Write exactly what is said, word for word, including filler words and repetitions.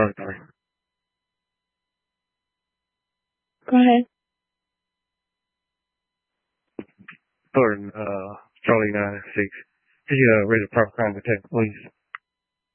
sorry, sorry. Go ahead. Thornton, uh, Charlie nine six. Could you uh, raise a proper crime detective, please?